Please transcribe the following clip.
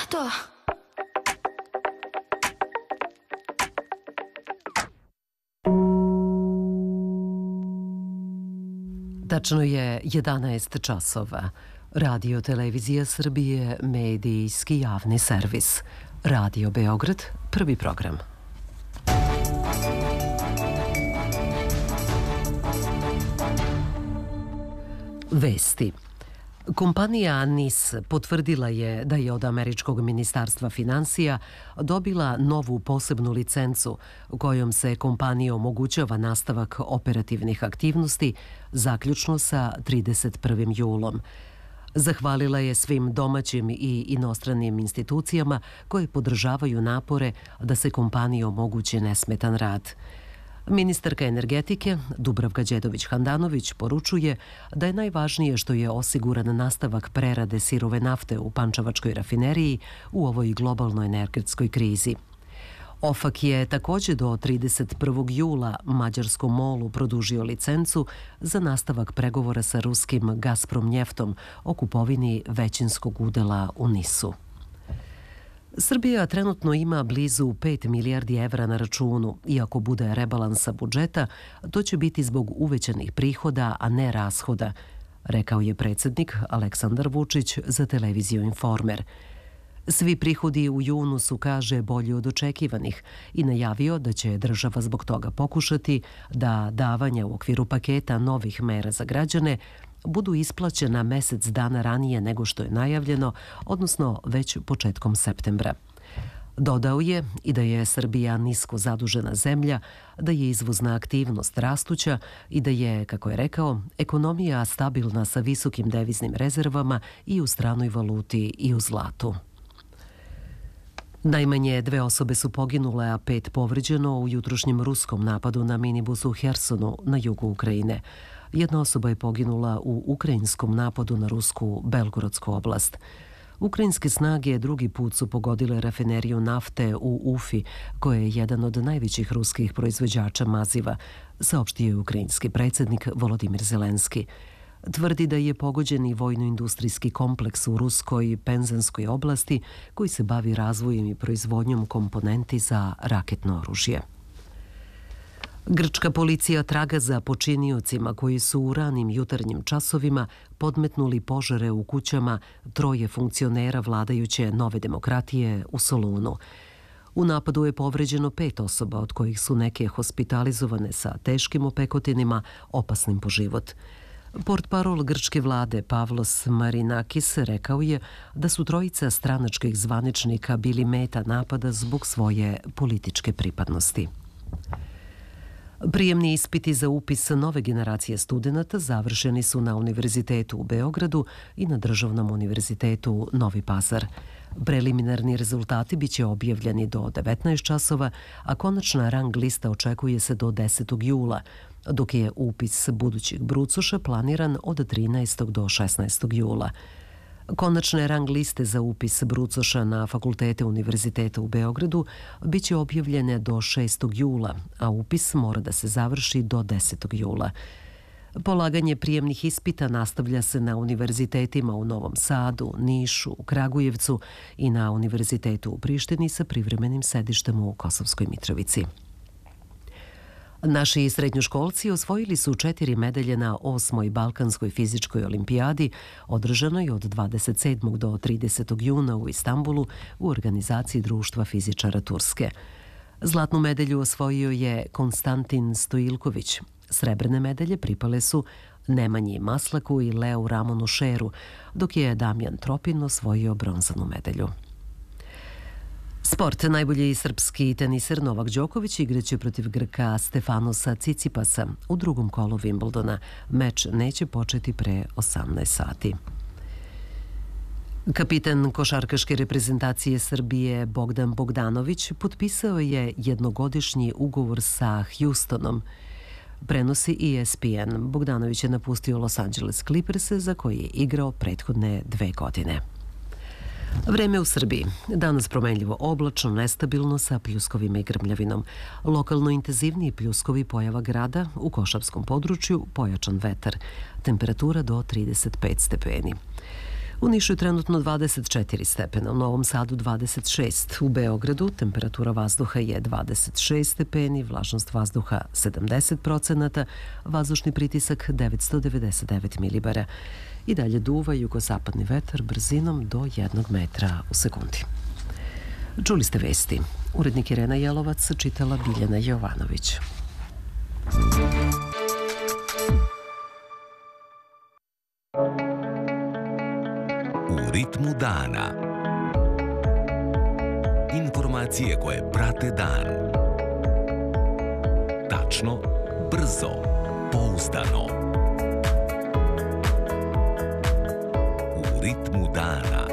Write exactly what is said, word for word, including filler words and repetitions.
to? Tačno je jedanaest časova. Radio Televizija Srbije, medijski javni servis. Radio Beograd, prvi program. Vesti. Kompanija NIS potvrdila je da je od američkog ministarstva finansija dobila novu posebnu licencu kojom se kompaniji omogućava nastavak operativnih aktivnosti zaključno sa trideset prvim julom. Zahvalila je svim domaćim i inostranim institucijama koje podržavaju napore da se kompaniji omogući nesmetan rad. Ministarka energetike Dubravka Đedović-Handanović poručuje da je najvažnije što je osiguran nastavak prerade sirove nafte u Pančevačkoj rafineriji u ovoj globalnoj energetskoj krizi. OFAK je također do trideset prvog jula mađarskom MOL-u produžio licencu za nastavak pregovora sa ruskim Gazprom njeftom o kupovini većinskog udela u NIS-u. Srbija trenutno ima blizu pet milijardi evra na računu. Iako bude rebalansa budžeta, to će biti zbog uvećanih prihoda, a ne rashoda, rekao je predsjednik Aleksandar Vučić za televiziju Informer. Svi prihodi u junu su, kaže, bolji od očekivanih i najavio da će država zbog toga pokušati da davanja u okviru paketa novih mera za građane budu isplaćena mesec dana ranije nego što je najavljeno, odnosno već početkom septembra. Dodao je i da je Srbija nisko zadužena zemlja, da je izvozna aktivnost rastuća i da je, kako je rekao, ekonomija stabilna sa visokim deviznim rezervama i u stranoj valuti i u zlatu. Najmanje dve osobe su poginule, a pet povređeno u jutrošnjem ruskom napadu na minibus u Hersonu na jugu Ukrajine. Jedna osoba je poginula u ukrajinskom napadu na rusku Belgorodsku oblast. Ukrajinske snage drugi put su pogodile rafineriju nafte u Ufi, koja je jedan od najvećih ruskih proizvođača maziva, saopštio je ukrajinski predsjednik Volodimir Zelenski. Tvrdi da je pogođen i vojno-industrijski kompleks u ruskoj Penzanskoj oblasti koji se bavi razvojem i proizvodnjom komponenti za raketno oružje. Grčka policija traga za počiniocima koji su u ranim jutarnjim časovima podmetnuli požare u kućama troje funkcionera vladajuće Nove demokratije u Solunu. U napadu je povređeno pet osoba, od kojih su neke hospitalizovane sa teškim opekotinima, opasnim po život. Portparol grčke vlade Pavlos Marinakis rekao je da su trojica stranačkih zvaničnika bili meta napada zbog svoje političke pripadnosti. Prijemni ispiti za upis nove generacije studenata završeni su na Univerzitetu u Beogradu i na Državnom univerzitetu Novi Pazar. Preliminarni rezultati biće objavljeni do devetnaest časova, a konačna rang lista očekuje se do desetog jula, dok je upis budućih brucoša planiran od trinaestog do šesnaestog jula. Konačne rang liste za upis brucoša na fakultete Univerziteta u Beogradu biće objavljene do šestog jula, a upis mora da se završi do desetog jula. Polaganje prijemnih ispita nastavlja se na univerzitetima u Novom Sadu, Nišu, Kragujevcu i na Univerzitetu u Prištini sa privremenim sedištem u Kosovskoj Mitrovici. Naši srednjoškolci osvojili su četiri medalje na osmoj Balkanskoj fizičkoj olimpijadi, održanoj od dvadeset sedmog do tridesetog juna u Istanbulu u organizaciji Društva fizičara Turske. Zlatnu medalju osvojio je Konstantin Stojilković. Srebrne medalje pripale su Nemanji Maslaku i Leu Ramonu Šeru, dok je Damjan Tropin osvojio bronzanu medalju. Sport. Najbolji srpski teniser Novak Đoković igraće protiv Grka Stefanosa Cicipasa u drugom kolu Wimbledona. Meč neće početi pre osamnaest sati. Kapitan košarkaške reprezentacije Srbije Bogdan Bogdanović potpisao je jednogodišnji ugovor sa Houstonom. Prenosi E S P N. Bogdanović je napustio Los Angeles Clippers, za koji je igrao prethodne dve godine. Vreme u Srbiji. Danas promenljivo oblačno, nestabilno sa pljuskovima i grmljavinom. Lokalno intenzivniji pljuskovi pojava grada, u Košavskom području pojačan vetar. Temperatura do trideset pet stepeni. U Nišu je trenutno dvadeset četiri stepena, u Novom Sadu dvadeset šest, u Beogradu temperatura vazduha je dvadeset šest stepeni, vlažnost vazduha sedamdeset procenata, vazdušni pritisak devetsto devedeset devet milibara. I dalje duva jugozapadni vetar brzinom do jednog metra u sekundi. Čuli ste vesti. Urednik Irena Jelovac, čitala Biljana Jovanović. U ritmu dana. Informacije koje prate dan. Tačno, brzo, pouzdano. U ritmu dana.